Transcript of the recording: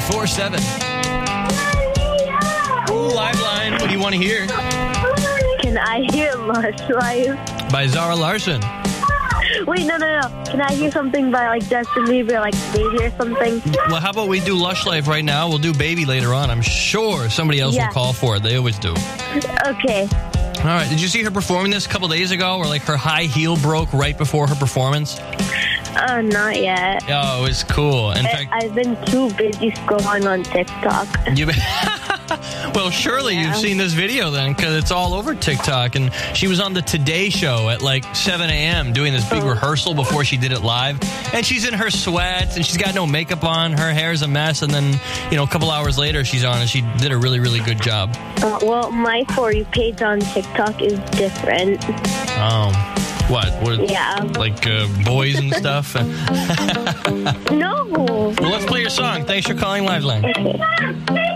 94.7. Liveline, what do you want to hear? Can I hear Lush Life? By Zara Larsson. Wait, no. Can I hear something by like Justin Bieber, like Baby or something? Well, how about we do Lush Life right now? We'll do Baby later on. I'm sure somebody else will call for it. They always do. Okay. All right. Did you see her performing this a couple days ago where like her high heel broke right before her performance? Not yet. Oh, it was cool. In fact, I've been too busy scrolling on TikTok. Well, surely you've seen this video then, because it's all over TikTok. And she was on the Today Show at like 7 a.m. doing this big rehearsal before she did it live. And she's in her sweats, and she's got no makeup on. Her hair's a mess. And then, a couple hours later, she's on, and she did a really, really good job. Well, my For You page on TikTok is different. What? Yeah. Like boys and stuff? No. Well, let's play your song. Thanks for calling Liveline. Okay.